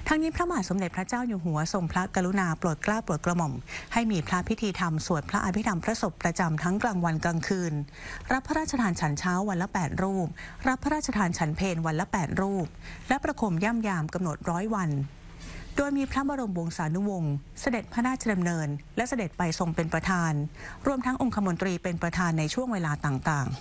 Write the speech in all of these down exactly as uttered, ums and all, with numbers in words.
ทั้งนี้พระมหาสมเด็จพระเจ้าอยู่หัวทรงพระกรุณาโปรดเกล้าโปรดกระหม่อมให้มีพระพิธีธรรมสวดพระอภิธรรมพระศพประจำทั้งกลางวันกลางคืนรับพระราชทานฉันเช้าวันละแปดรูปรับพระราชทานฉันเพลวันละแปดรูปและประโคมย่ำยามกำหนดร้อยวันโดยมีพระบรมวงศานุวงศ์เสด็จพระราชดำเนินและเสด็จไปทรงเป็นประธานรวมทั้งองคมนตรีเป็นประธานในช่วงเวลาต่างๆ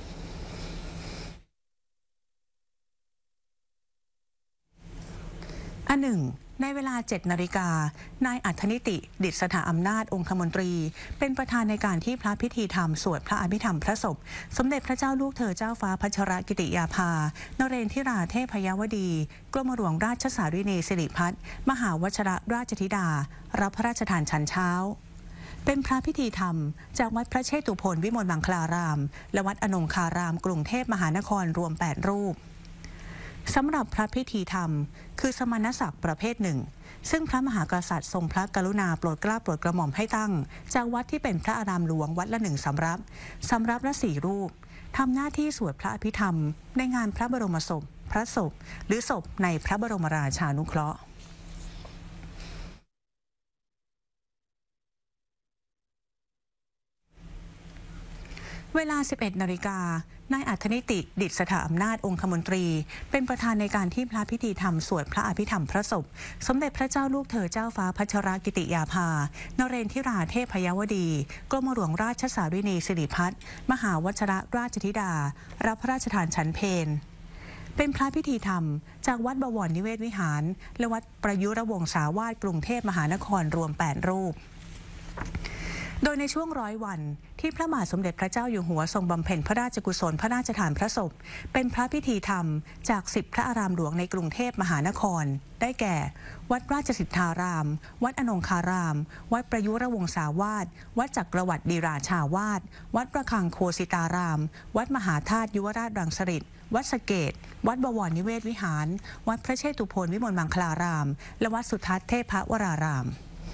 อันหนึ่งในเวลาเจ็ดนาฬิกานายอัธนิติดิษฐาอำนาจองคมนตรีเป็นประธานในการที่พระพิธีธรรมสวดพระอภิธรรมพระศพสมเด็จพระเจ้าลูกเธอเจ้าฟ้าพัชรกิติยาภานเรนทิราเทพยวดีกรมหลวงราชสารินีสิริพัฒน์มหาวชรราชธิดารับพระราชทานฉันเช้าเป็นพระพิธีธรรมจากวัดพระเชตุพนวิมลมังคลารามและวัดอนงคารามกรุงเทพมหานครรวมแปดรูปสำหรับพระพิธีธรรมคือสมณศักดิ์ประเภทหนึ่งซึ่งพระมหากษัตริย์ทรงพระกรุณาโปรดเกล้าโปรดกระหม่อมให้ตั้งจากวัดที่เป็นพระอารามหลวงวัดละหนึ่งสำรับสำรับละสี่รูปทำหน้าที่สวดพระอภิธรรมในงานพระบรมศพพระศพหรือศพในพระบรมราชานุเคราะห์เวลา สิบเอ็ดนาฬิกานายอัธนิติดิษฐาอำนาจองคมนตรีเป็นประธานในการที่พระพิธีธรรมสวดพระอภิธรรมพระศพสมเด็จพระเจ้าลูกเธอเจ้าฟ้าพัชรกิติยาภานเรนทิราเทพยวดีกรมหลวงราชสารินีสิริพัฒน์มหาวชรราชธิดารับพระราชทานฉันเพลเป็นพระพิธีธรรมจากวัดบวรนิเวศวิหารและวัดประยุรวงศาวาสกรุงเทพมหานครรวมแปดรูปโดยในช่วงร้อยวันที่พระมหาสมเด็จพระเจ้าอยู่หัวทรงบำเพ็ญพระราชกุศลพระราชทานพระศพเป็นพระพิธีธรรมจากสิบพระอารามหลวงในกรุงเทพมหานครได้แก่วัดราชสิทธารามวัดอนงคารามวัดประยุรวงศาวาสวัดจักรวรรดิราชาวาสวัดประคังโคสิตารามวัดมหาธาตุยุวราชรังสฤษวัดสะเกษวัดบวรนิเวศวิหารวัดพระเชตุพนวิมลมังคลารามและวัดสุทัศน์เทพวราราม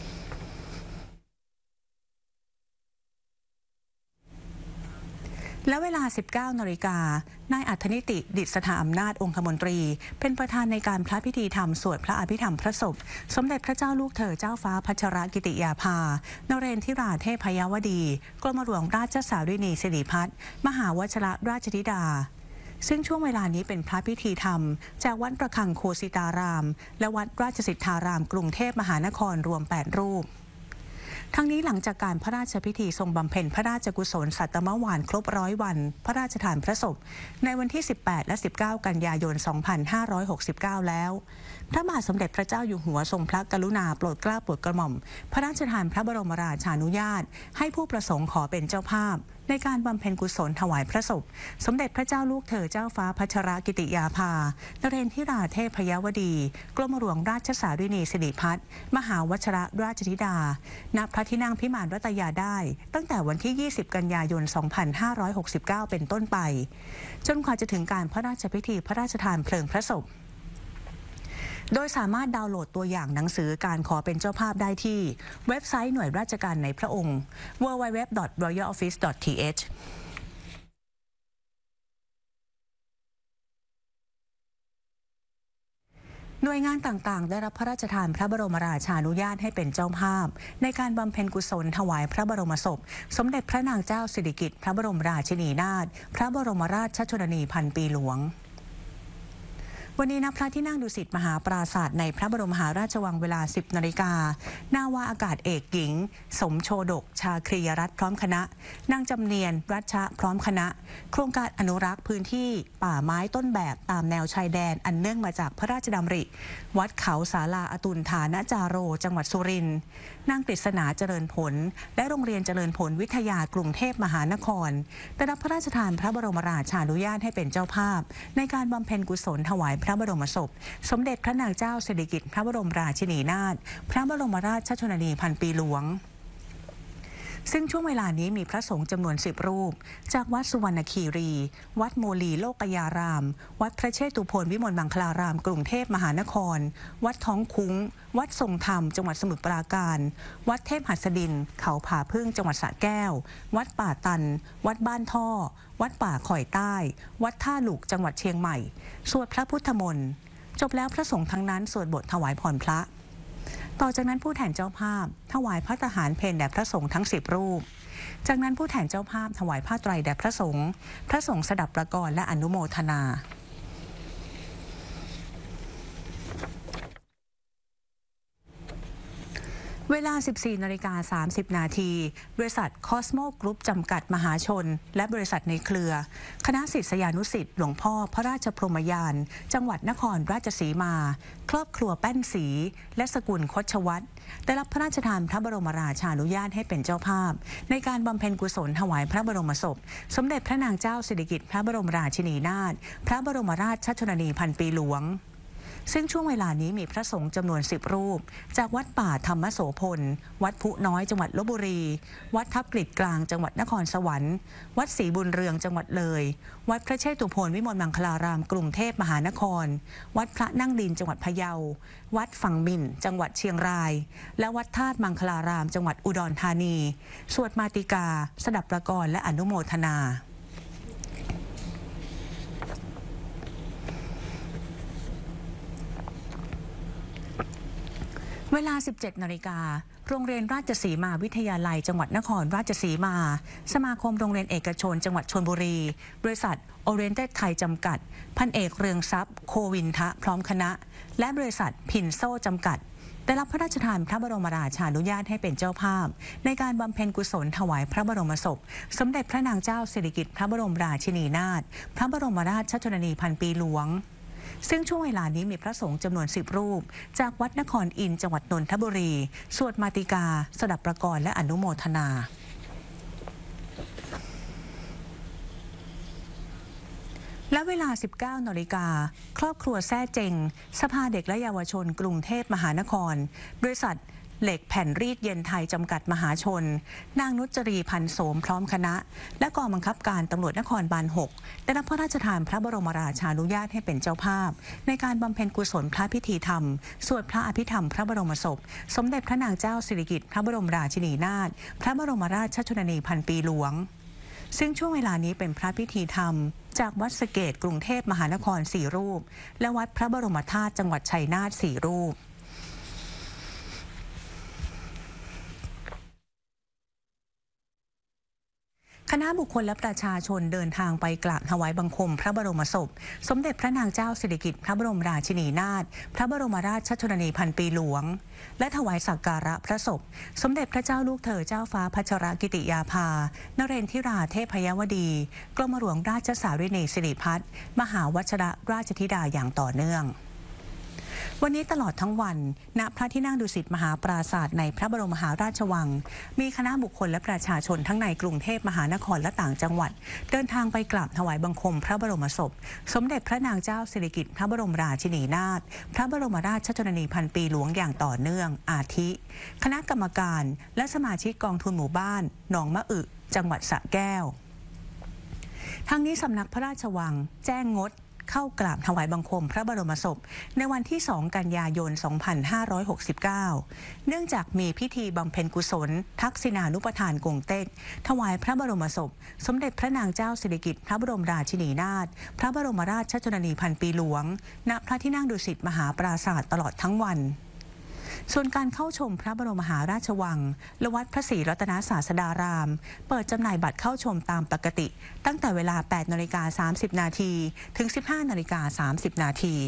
และเวลา สิบเก้านาฬิกานายอัธนิติดิษฐาอำนาจองคมนตรีเป็นประธานในการพระพิธีธรรมสวดพระอภิธรรมพระศพสมเด็จพระเจ้าลูกเธอเจ้าฟ้าพัชรกิติยาภานเรนทิราเทพยวดีกรมหลวงราชสารินีสิริพัฒน์มหาวชรราชธิดาซึ่งช่วงเวลานี้เป็นพระพิธีธรรมจากวัดประคังโคสิตารามและวัดราชสิทธารามกรุงเทพมหานครรวมแปดรูปทั้งนี้หลังจากการพระราชพิธีทรงบำเพ็ญพระราชกุศลสัตมวานครบร้อยวันพระราชทานพระศพในวันที่สิบแปดและสิบเก้ากันยายนสองพันห้าร้อยหกสิบเก้าแล้วพระมหาสมเด็จพระเจ้าอยู่หัวทรงพระกรุณาโปรดเกล้าโปรดกระหม่อมพระราชทานพระบรมราชานุญาตให้ผู้ประสงค์ขอเป็นเจ้าภาพในการบำเพ็ญกุศลถวายพระศพสมเด็จพระเจ้าลูกเธอเจ้าฟ้าพัชรกิติยาภานเรนทิราเทพยวดีกรมหลวงราชสารินีสิริพัฒน์มหาวชรราชธิดาณพระที่นั่งพิมานรัตยาได้ตั้งแต่วันที่ยี่สิบกันยายนสองพันห้าร้อยหกสิบเก้าเป็นต้นไปจนกว่าจะถึงการพระราชพิธีพระราชทานเพลิงพระศพโดยสามารถดาวน์โหลดตัวอย่างหนังสือการขอเป็นเจ้าภาพได้ที่เว็บไซต์หน่วยราชการในพระองค์ ดับเบิลยู ดับเบิลยู ดับเบิลยู ดอท รอยัล ออฟฟิศ ดอท ที เอช หน่วยงานต่างๆได้รับพระราชทานพระบรมราชานุญาตให้เป็นเจ้าภาพในการบำเพ็ญกุศลถวายพระบรมศพสมเด็จพระนางเจ้าสิริกิติ์พระบรมราชินีนาถพระบรมราชชนนีพันปีหลวงวันนี้ณพระที่นั่งดุสิตมหาปราสาทในพระบรมมหาราชวังเวลา สิบนาฬิกานาวาอากาศเอกหญิงสมโชดกชาครียรัตน์พร้อมคณะนางจำเนียนรัชะพร้อมคณะโครงการอนุรักษ์พื้นที่ป่าไม้ต้นแบบตามแนวชายแดนอันเนื่องมาจากพระราชดำริวัดเขาศาลาอตุลฐานจาโรจังหวัดสุรินทร์นางกฤษณาเจริญผลและโรงเรียนเจริญผลวิทยากรุงเทพมหานครได้รับพระราชทานพระบรมราชานุญาตให้เป็นเจ้าภาพในการบำเพ็ญกุศลถวายพระบรมศพสมเด็จพระนางเจ้าสิริกิติ์พระบรมราชินีนาถพระบรมราชชนนีพันปีหลวงซึ่งช่วงเวลานี้มีพระสงฆ์จำนวนสิบรูปจากวัดสุวรรณคีรีวัดโมลีโลกยารามวัดพระเชตุพนวิมลมังคลารามกรุงเทพมหานครวัดท้องคุ้งวัดทรงธรรมจังหวัดสมุทรปราการวัดเทพหัสดินเขาผาพึ่งจังหวัดสระแก้ววัดป่าตันวัดบ้านท่อวัดป่าข่อยใต้วัดท่าหลุกจังหวัดเชียงใหม่สวดพระพุทธมนต์จบแล้วพระสงฆ์ทั้งนั้นสวดบทถวายพรพระต่อจากนั้นผู้แทนเจ้าภาพถวายพระทหารเพลแด่พระสงฆ์ทั้งสิบรูปจากนั้นผู้แทนเจ้าภาพถวายผ้าไตรแด่พระสงฆ์พระสงฆ์สดับประกรและอนุโมทนาเวลา สิบสี่นาฬิกาสามสิบนาทีบริษัทคอสโมกรุ๊ปจำกัดมหาชนและบริษัทในเครือคณะศิษยานุศิษย์หลวงพ่อพระราชพรหมยานจังหวัดนครราชสีมาครอบครัวแป้นศรีและสกุลคชวัตรได้รับพระราชทานพระบรมราชานุญาตให้เป็นเจ้าภาพในการบำเพ็ญกุศลถวายพระบรมศพสมเด็จพระนางเจ้าสิริกิติ์พระบรมราชินีนาถพระบรมราชชนนีพันปีหลวงซึ่งช่วงเวลานี้มีพระสงฆ์จำนวนสิบรูปจากวัดป่าธรรมโสพลวัดพุน้อยจังหวัดลพบุรีวัดทับกฤษกลางจังหวัดนครสวรรค์วัดศรีบุญเรืองจังหวัดเลยวัดพระเชตุพนวิมลมังคลารามกรุงเทพมหานครวัดพระนั่งดินจังหวัดพะเยาวัดฝั่งมินจังหวัดเชียงรายและวัดธาตุมังคลารามจังหวัดอุดรธานีสวดมาติกาสดับประกรและอนุโมทนาเวลา สิบเจ็ดนาฬิกาโรงเรียนราชสีมาวิทยาลัยจังหวัดนครราชสีมาสมาคมโรงเรียนเอกชนจังหวัดชลบุรีบริษัทโอเรนเต็ดไทยจำกัดพันเอกเรืองทรัพย์โควินทะพร้อมคณะและบริษัทพินโซ่จำกัดได้รับพระราชทานพระบรมราชานุญาตให้เป็นเจ้าภาพในการบำเพ็ญกุศลถวายพระบรมศพสมเด็จพระนางเจ้าสิริกิติ์พระบรมราชินีนาถพระบรมราชชนนีพันปีหลวงซึ่งช่วงเวลานี้มีพระสงฆ์จำนวนสิบรูปจากวัดนครอินทร์จังหวัดนนทบุรีสวดมาติกาสดับประกรและอนุโมทนาและเวลา สิบเก้านาฬิกาครอบครัวแซ่เจงสภาเด็กและเยาวชนกรุงเทพมหานครบริษัทเหล็กแผ่นรีดเย็นไทยจำกัดมหาชนนางนุจรีพันโสมพร้อมคณะและกองบังคับการตำรวจนครบาลหกได้รับพระราชทานพระบรมราชานุญาตให้เป็นเจ้าภาพในการบำเพ็ญกุศลพระพิธีธรรมสวดพระอภิธรรมพระบรมศพสมเด็จพระนางเจ้าสิริกิติ์พระบรมราชินีนาถพระบรมราชชนนีพันปีหลวงซึ่งช่วงเวลานี้เป็นพระพิธีธรรมจากวัดสะเกษกรุงเทพมหานครสี่รูปและวัดพระบรมธาตุจังหวัดชัยนาทสี่รูปคณะบุคคลและประชาชนเดินทางไปกราบถวายบังคมพระบรมศพสมเด็จพระนางเจ้าสิริกิติ์พระบรมราชินีนาถพระบรมราชชนนีพันปีหลวงและถวายสักการะพระศพสมเด็จพระเจ้าลูกเธอเจ้าฟ้าพัชรกิติยาภานเรนทิราเทพยวดีกรมหลวงราชสารินีสิริพัฒน์มหาวชิรราชธิดาอย่างต่อเนื่องวันนี้ตลอดทั้งวันณพระที่นั่งดุสิตมหาปราสาทในพระบรมมหาราชวังมีคณะบุคคลและประชาชนทั้งในกรุงเทพมหานครและต่างจังหวัดเดินทางไปกราบถวายบังคมพระบรมศพสมเด็จพระนางเจ้าสิริกิติ์พระบรมราชินีนาถพระบรมราชชนนีพันปีหลวงอย่างต่อเนื่องอาทิคณะกรรมการและสมาชิกกองทุนหมู่บ้านหนองมะอึจังหวัดสระแก้วทั้งนี้สำนักพระราชวังแจ้งงดเข้ากราบถวายบังคมพระบรมศพในวันที่สองกันยายนสองพันห้าร้อยหกสิบเก้าเนื่องจากมีพิธีบำเพ็ญกุศลทักษิณานุปทานกงเต็กถวายพระบรมศพสมเด็จพระนางเจ้าสิริกิติ์พระบรมราชินีนาถพระบรมราชชนนีพันปีหลวงณพระที่นั่งดุสิตมหาปราสาทตลอดทั้งวันส่วนการเข้าชมพระบรมมหาราชวังและวัดพระศรีรัตนศาสดารามเปิดจำหน่ายบัตรเข้าชมตามปกติตั้งแต่เวลา แปดนาฬิกาสามสิบนาทีถึง สิบห้านาฬิกาสามสิบนาที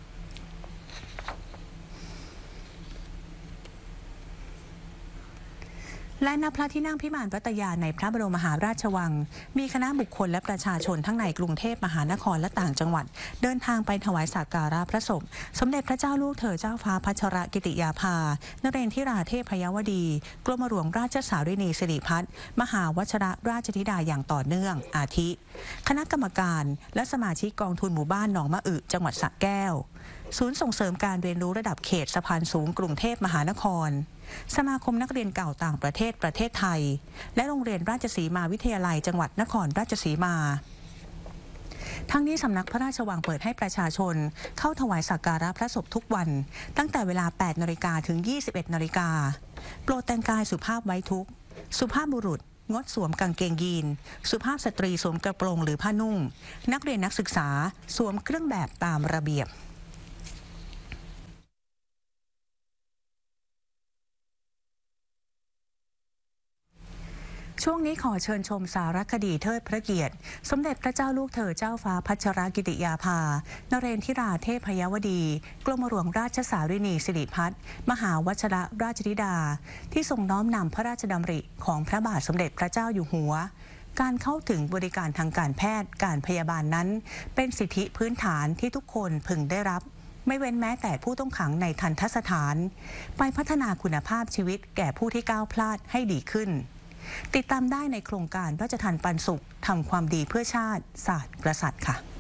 และณพระที่นั่งพิมานรัตยาในพระบรมมหาราชวังมีคณะบุคคลและประชาชนทั้งในกรุงเทพมหานครและต่างจังหวัดเดินทางไปถวายสักการะพระศพสมเด็จพระเจ้าลูกเธอเจ้าฟ้าพัชรกิติยาภานเรนทิราเทพยวดีกรมหลวงราชสารินีสิริพัฒน์มหาวชิรราชธิดาอย่างต่อเนื่องอาทิคณะกรรมการและสมาชิกกองทุนหมู่บ้านหนองมะอึจังหวัดสระแก้วศูนย์ส่งเสริมการเรียนรู้ระดับเขตสะพานสูงกรุงเทพมหานครสมาคมนักเรียนเก่าต่างประเทศประเทศไทยและโรงเรียนราชสีมาวิทยาลัยจังหวัดนครราชสีมาทั้งนี้สำนักพระราชวังเปิดให้ประชาชนเข้าถวายสักการะพระศพทุกวันตั้งแต่เวลา แปดนาฬิกาถึง ยี่สิบเอ็ดนาฬิกาโปรดแต่งกายสุภาพไว้ทุกข์สุภาพบุรุษงดสวมกางเกงยีนสุภาพสตรีสวมกระโปรงหรือผ้านุ่งนักเรียนนักศึกษาสวมเครื่องแบบตามระเบียบช่วงนี้ขอเชิญชมสารคดีเทิดพระเกียรติสมเด็จพระเจ้าลูกเธอเจ้าฟ้าพัชรกิติยาภานเรนทิราเทพยวดีกรมหลวงราชสารินีสิริพัฒน์มหาวชิรราชธิดาที่ทรงน้อมนำพระราชดำริของพระบาทสมเด็จพระเจ้าอยู่หัวการเข้าถึงบริการทางการแพทย์การพยาบาลนั้นเป็นสิทธิพื้นฐานที่ทุกคนพึงได้รับไม่เว้นแม้แต่ผู้ต้องขังในทัณฑสถานไปพัฒนาคุณภาพชีวิตแก่ผู้ที่ก้าวพลาดให้ดีขึ้นติดตามได้ในโครงการราชทัณฑ์ปันสุขทำความดีเพื่อชาติศาสตร์กษัตริย์ค่ะ